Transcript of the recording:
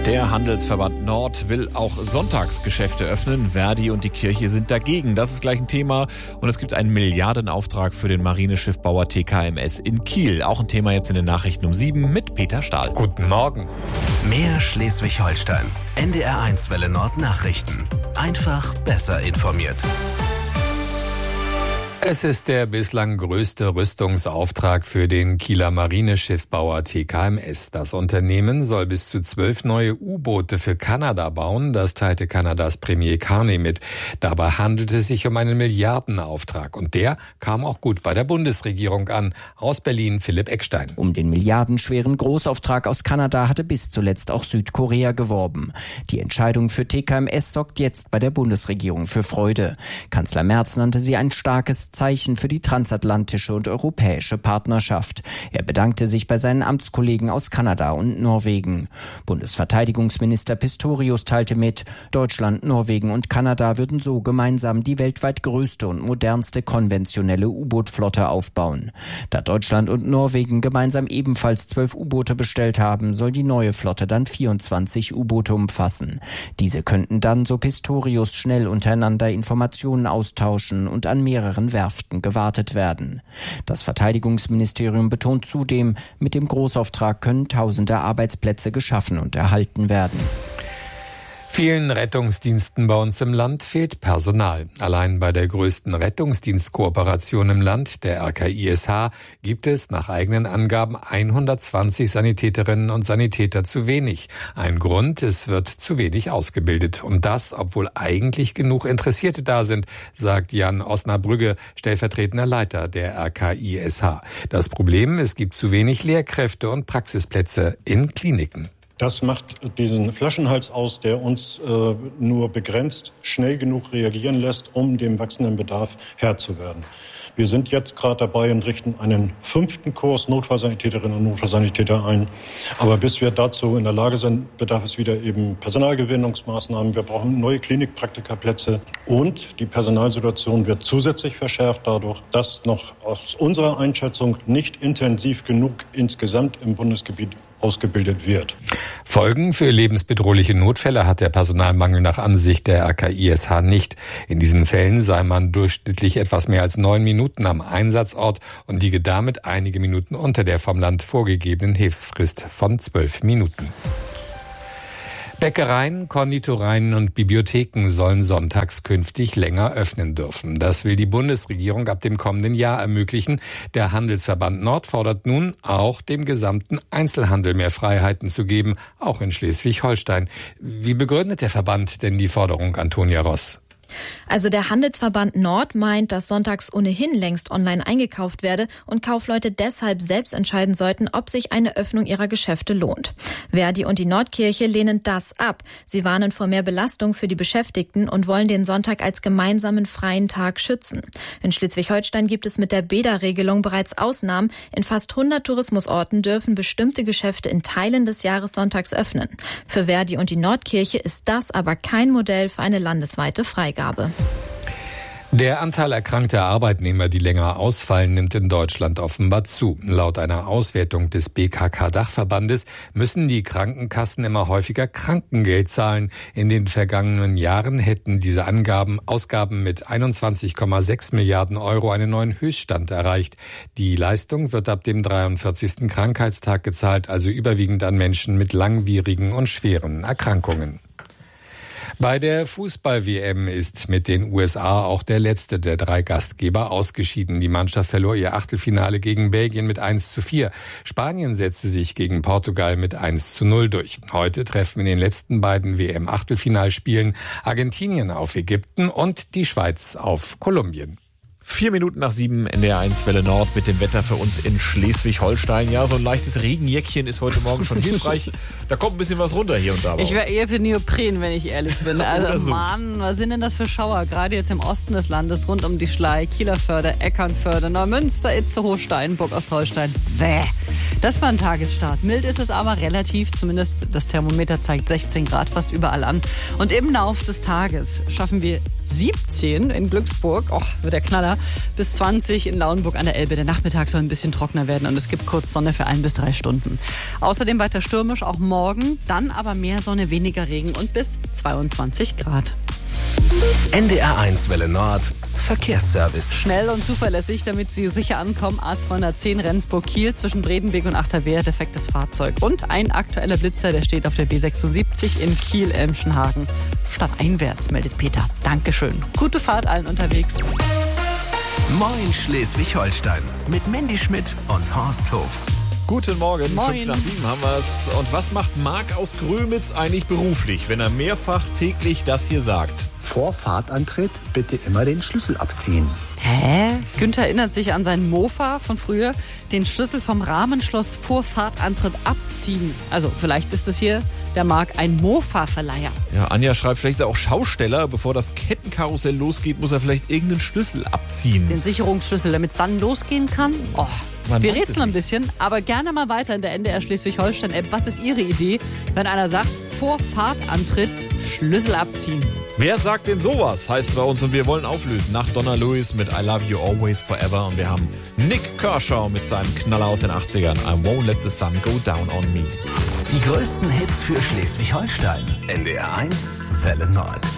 Der Handelsverband Nord will auch Sonntagsgeschäfte öffnen. Verdi und die Kirche sind dagegen. Das ist gleich ein Thema. Und es gibt einen Milliardenauftrag für den Marineschiffbauer TKMS in Kiel. Auch ein Thema jetzt in den Nachrichten um 7 mit Peter Stahl. Guten Morgen. Mehr Schleswig-Holstein. NDR1 Welle Nord Nachrichten. Einfach besser informiert. Es ist der bislang größte Rüstungsauftrag für den Kieler Marineschiffbauer TKMS. Das Unternehmen soll bis zu 12 neue U-Boote für Kanada bauen. Das teilte Kanadas Premier Carney mit. Dabei handelt es sich um einen Milliardenauftrag. Und der kam auch gut bei der Bundesregierung an. Aus Berlin Philipp Eckstein. Um den milliardenschweren Großauftrag aus Kanada hatte bis zuletzt auch Südkorea geworben. Die Entscheidung für TKMS sorgt jetzt bei der Bundesregierung für Freude. Kanzler Merz nannte sie ein starkes Zeichen für die transatlantische und europäische Partnerschaft. Er bedankte sich bei seinen Amtskollegen aus Kanada und Norwegen. Bundesverteidigungsminister Pistorius teilte mit, Deutschland, Norwegen und Kanada würden so gemeinsam die weltweit größte und modernste konventionelle U-Boot-Flotte aufbauen. Da Deutschland und Norwegen gemeinsam ebenfalls 12 U-Boote bestellt haben, soll die neue Flotte dann 24 U-Boote umfassen. Diese könnten dann, so Pistorius, schnell untereinander Informationen austauschen und an mehreren Werften gewartet werden. Das Verteidigungsministerium betont zudem, mit dem Großauftrag können tausende Arbeitsplätze geschaffen und erhalten werden. Vielen Rettungsdiensten bei uns im Land fehlt Personal. Allein bei der größten Rettungsdienstkooperation im Land, der RKISH, gibt es nach eigenen Angaben 120 Sanitäterinnen und Sanitäter zu wenig. Ein Grund, es wird zu wenig ausgebildet. Und das, obwohl eigentlich genug Interessierte da sind, sagt Jan Osnabrügge, stellvertretender Leiter der RKISH. Das Problem, es gibt zu wenig Lehrkräfte und Praxisplätze in Kliniken. Das macht diesen Flaschenhals aus, der uns nur begrenzt schnell genug reagieren lässt, um dem wachsenden Bedarf Herr zu werden. Wir sind jetzt gerade dabei und richten einen 5. Kurs Notfallsanitäterinnen und Notfallsanitäter ein. Aber bis wir dazu in der Lage sind, bedarf es wieder eben Personalgewinnungsmaßnahmen. Wir brauchen neue Klinikpraktikerplätze und die Personalsituation wird zusätzlich verschärft dadurch, dass noch aus unserer Einschätzung nicht intensiv genug insgesamt im Bundesgebiet ausgebildet wird. Folgen für lebensbedrohliche Notfälle hat der Personalmangel nach Ansicht der RKISH nicht. In diesen Fällen sei man durchschnittlich etwas mehr als 9 Minuten am Einsatzort und liege damit einige Minuten unter der vom Land vorgegebenen Hilfsfrist von 12 Minuten. Bäckereien, Konditoreien und Bibliotheken sollen sonntags künftig länger öffnen dürfen. Das will die Bundesregierung ab dem kommenden Jahr ermöglichen. Der Handelsverband Nord fordert nun, auch dem gesamten Einzelhandel mehr Freiheiten zu geben, auch in Schleswig-Holstein. Wie begründet der Verband denn die Forderung, Antonia Ross? Also der Handelsverband Nord meint, dass sonntags ohnehin längst online eingekauft werde und Kaufleute deshalb selbst entscheiden sollten, ob sich eine Öffnung ihrer Geschäfte lohnt. Verdi und die Nordkirche lehnen das ab. Sie warnen vor mehr Belastung für die Beschäftigten und wollen den Sonntag als gemeinsamen freien Tag schützen. In Schleswig-Holstein gibt es mit der Bäderregelung bereits Ausnahmen. In fast 100 Tourismusorten dürfen bestimmte Geschäfte in Teilen des Jahres sonntags öffnen. Für Verdi und die Nordkirche ist das aber kein Modell für eine landesweite Freigabe. Der Anteil erkrankter Arbeitnehmer, die länger ausfallen, nimmt in Deutschland offenbar zu. Laut einer Auswertung des BKK-Dachverbandes müssen die Krankenkassen immer häufiger Krankengeld zahlen. In den vergangenen Jahren hätten diese Ausgaben mit 21,6 Milliarden Euro einen neuen Höchststand erreicht. Die Leistung wird ab dem 43. Krankheitstag gezahlt, also überwiegend an Menschen mit langwierigen und schweren Erkrankungen. Bei der Fußball-WM ist mit den USA auch der letzte der 3 Gastgeber ausgeschieden. Die Mannschaft verlor ihr Achtelfinale gegen Belgien mit 1:4. Spanien setzte sich gegen Portugal mit 1:0 durch. Heute treffen in den letzten beiden WM-Achtelfinalspielen Argentinien auf Ägypten und die Schweiz auf Kolumbien. 4 Minuten nach 7, NDR1 Welle Nord mit dem Wetter für uns in Schleswig-Holstein. Ja, so ein leichtes Regenjäckchen ist heute Morgen schon hilfreich. Da kommt ein bisschen was runter hier und da. Ich wäre eher für Neopren, wenn ich ehrlich bin. Also Mann, was sind denn das für Schauer? Gerade jetzt im Osten des Landes, rund um die Schlei, Kielerförde, Eckernförde, Neumünster, Itzehoe, Steinburg, Ostholstein. Bäh. Das war ein Tagesstart. Mild ist es aber relativ, zumindest das Thermometer zeigt 16 Grad fast überall an. Und im Lauf des Tages schaffen wir 17 in Glücksburg, wird der Knaller, bis 20 in Lauenburg an der Elbe. Der Nachmittag soll ein bisschen trockener werden und es gibt kurz Sonne für 1 bis 3 Stunden. Außerdem weiter stürmisch, auch morgen, dann aber mehr Sonne, weniger Regen und bis 22 Grad. NDR1 Welle Nord, Verkehrsservice. Schnell und zuverlässig, damit Sie sicher ankommen. A210 Rendsburg-Kiel zwischen Bredenbeek und Achterwehr, defektes Fahrzeug. Und ein aktueller Blitzer, der steht auf der B76 in Kiel-Elmschenhagen. Stadteinwärts, meldet Peter. Dankeschön. Gute Fahrt allen unterwegs. Moin Schleswig-Holstein mit Mandy Schmidt und Horst Hof. Guten Morgen, Moin. 5 nach 7 haben wir es. Und was macht Marc aus Grömitz eigentlich beruflich, wenn er mehrfach täglich das hier sagt? Vor Fahrtantritt bitte immer den Schlüssel abziehen. Hä? Günther erinnert sich an seinen Mofa von früher. Den Schlüssel vom Rahmenschloss vor Fahrtantritt abziehen. Also vielleicht ist es hier der Marc ein Mofa-Verleiher. Ja, Anja schreibt, vielleicht ist er auch Schausteller. Bevor das Kettenkarussell losgeht, muss er vielleicht irgendeinen Schlüssel abziehen. Den Sicherungsschlüssel, damit es dann losgehen kann. Man Wir weiß es rätseln ein nicht. bisschen, aber gerne mal weiter in der NDR Schleswig-Holstein-App. Was ist Ihre Idee, wenn einer sagt, vor Fahrtantritt Schlüssel abziehen? Wer sagt denn sowas, heißt bei uns, und wir wollen auflösen. Nach Donna Lewis mit I Love You Always Forever. Und wir haben Nick Kershaw mit seinem Knaller aus den 80ern. I Won't Let the Sun Go Down on Me. Die größten Hits für Schleswig-Holstein. NDR1 Welle Nord.